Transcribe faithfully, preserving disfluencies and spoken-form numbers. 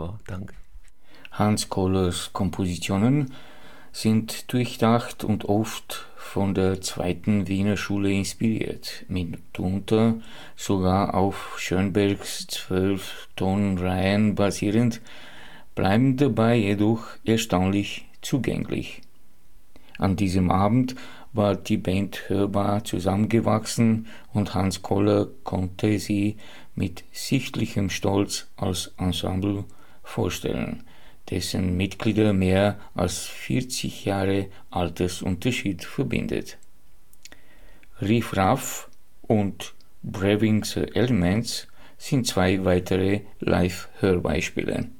Oh, danke. Hans Kollers Kompositionen sind durchdacht und oft von der zweiten Wiener Schule inspiriert, mitunter sogar auf Schönbergs zwölf Tonreihen basierend, bleiben dabei jedoch erstaunlich zugänglich. An diesem Abend war die Band hörbar zusammengewachsen und Hans Koller konnte sie mit sichtlichem Stolz als Ensemble vorstellen, dessen Mitglieder mehr als vierzig Jahre Altersunterschied verbindet. Riff Raff und Braving the Elements sind zwei weitere Live-Hörbeispiele.